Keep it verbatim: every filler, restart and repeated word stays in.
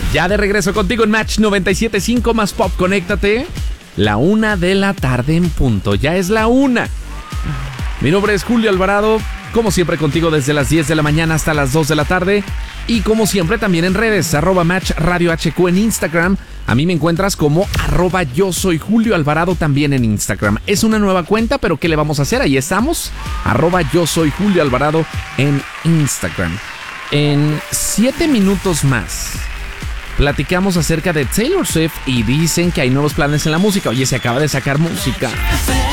Ya de regreso contigo en Match noventa y siete punto cinco más Pop. Conéctate. La una de la tarde en punto. Ya es la una. Mi nombre es Julio Alvarado. Como siempre contigo desde las diez de la mañana hasta las dos de la tarde. Y como siempre también en redes. Arroba Match Radio H Q en Instagram. A mí me encuentras como arroba yo soy Julio Alvarado también en Instagram. Es una nueva cuenta, pero ¿qué le vamos a hacer? Ahí estamos. Arroba yo soy Julio Alvarado en Instagram. En siete minutos más platicamos acerca de Taylor Swift y dicen que hay nuevos planes en la música. Oye, se acaba de sacar música.